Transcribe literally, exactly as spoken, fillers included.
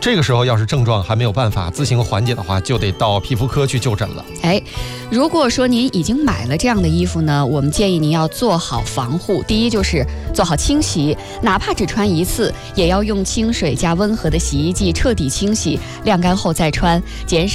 这个时候要是症状还没有办法自行缓解的话，就得到皮肤科去就诊了。 哎，如果说您已经买了这样的衣服呢，我们建议您要做好防护。第一就是做好清洗，哪怕只穿一次，也要用清水加温和的洗衣剂彻底清洗，晾干后再穿，减少